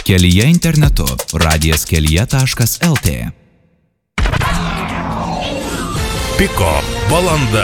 Kelyje internetu radijas.kelyje.lt. Piko valanda.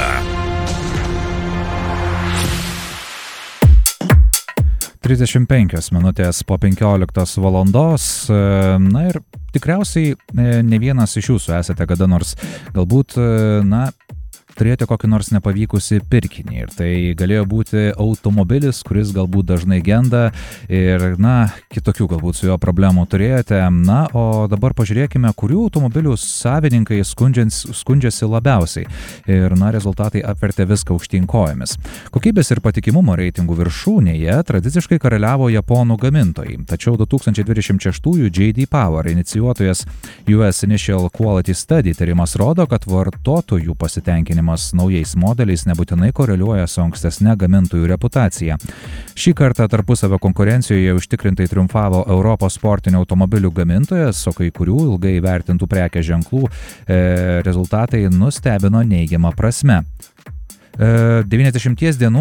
Trisdešimt 5 minutės po 15 valandos. Na ir tikriausiai ne vienas iš jūsų esate kada nors galbūt, turėjote kokį nors nepavykusį pirkinį. Ir tai galėjo būti automobilis, kuris galbūt dažnai genda ir, kitokių galbūt su jo problemų turėjote. O dabar pažiūrėkime, kurių automobilių savininkai skundžiasi labiausiai. Ir, rezultatai apvertė viską aukštyn kojomis. Kokybės ir patikimumo reitingų viršūnėje tradiciškai karaliavo japonų gamintojai. Tačiau 2026 J.D. Power inicijuotojas US Initial Quality Study tyrimas rodo, kad vartotojų pasitenkinimas naujais modeliais nebūtinai koreliuoja su ankstesne gamintojų reputacija. Šį kartą tarpusavio konkurencijoje užtikrintai triumfavo Europos sportinių automobilių gamintojas, o kai kurių ilgai vertintų prekės ženklų rezultatai nustebino neigiama prasme. 90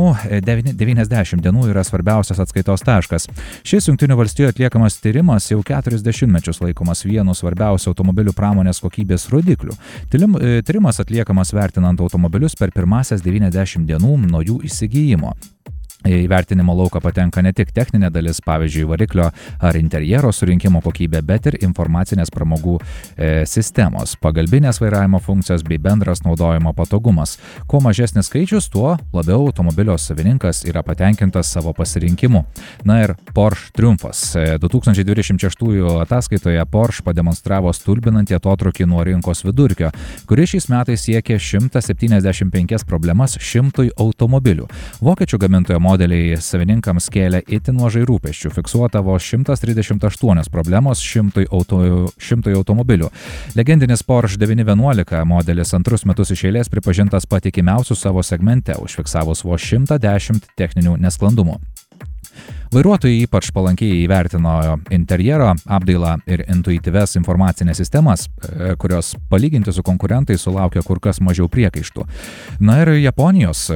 dienų yra svarbiausias atskaitos taškas. Šis Jungtinių valstijų atliekamas tyrimas jau 40 mečius laikomas vienu svarbiausių automobilių pramonės kokybės rodiklių. Tyrimas atliekamas vertinant automobilius per pirmasias 90 dienų nuo jų įsigijimo. Į vertinimo lauką patenka ne tik techninė dalis, pavyzdžiui, variklio ar interjero surinkimo kokybė, bet ir informacinės pramogų sistemos, pagalbinės vairavimo funkcijos bei bendras naudojimo patogumas. Kuo mažesnis skaičius, tuo labiau automobilio savininkas yra patenkintas savo pasirinkimu. Ir Porsche triumfas. 2026 ataskaitoje Porsche pademonstravo stulbinantį atotrūkį nuo rinkos vidurkio, kuris šiais metais siekė 175 problemas 100 automobilių. Vokiečių gamintojo modeliai savininkams kėlė itin mažai rūpesčių, fiksuota vos 138 problemos 100 automobilių. Legendinis Porsche 911 modelis antrus metus iš eilės pripažintas patikimiausiu savo segmente, užfiksavus vos 110 techninių nesklandumų. Vairuotojai ypač palankiai įvertino interjero apdailą ir intuityves informacinės sistemas, kurios palyginti su konkurentais sulaukė kur kas mažiau priekaištų. Ir Japonijos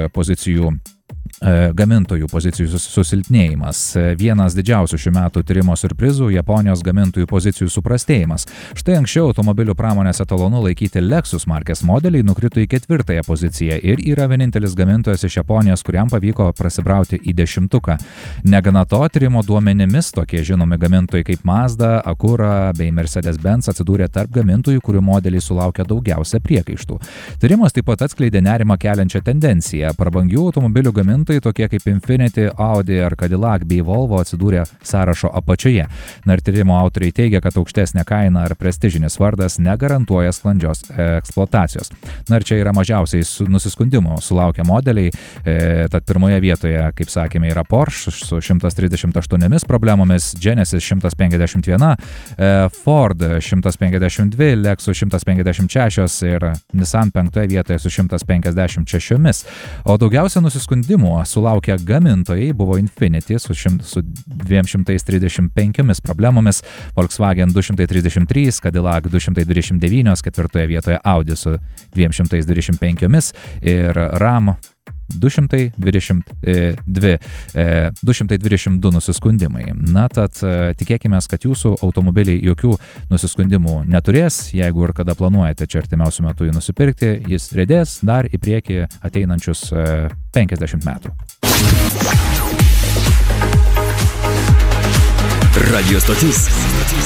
gamintojų pozicijų susilpnėjimas. Vienas didžiausių šių metų tyrimo siurprizų – Japonijos gamintojų pozicijų suprastėjimas. Štai anksčiau automobilių pramonės etalonu laikyti Lexus markės modeliai nukrito į 4 poziciją ir yra vienintelis gamintojas iš Japonijos, kuriam pavyko prasibrauti į 10. Negana to, tyrimo duomenimis tokie žinomi gamintojai kaip Mazda, Acura bei Mercedes-Benz atsidūrė tarp gamintojų, kurių modeliai sulaukė daugiausia priekaištų. Tyrimas taip pat atskleidė nerimą keliančią tendenciją. Prabangių automobilių gamintojai tokie kaip Infiniti, Audi ar Cadillac bei Volvo atsidūrė sąrašo apačioje. Ir tyrimo autoriai teigia, kad aukštesnė kaina ar prestižinis vardas negarantuoja sklandžios eksploatacijos. Ir čia yra mažiausiai nusiskundimų sulaukę modeliai. Tad pirmoje vietoje, kaip sakėme, yra Porsche su 138 problemomis, Genesis 151, Ford 152, Lexus 156 ir Nissan 5 vietoje su 156. O daugiausia nusiskundimų sulaukę gamintojai buvo Infiniti su 235 problemomis, Volkswagen 233, Cadillac 229, 4 vietoje Audi su 225 ir Ram 222 nusiskundimai. Tad tikėkime, kad jūsų automobiliai jokių nusiskundimų neturės. Jeigu ir kada planuojate čia artimiausiu metu jį nusipirkti, jis riedės dar į priekį ateinančius 50 metų. Radio stotis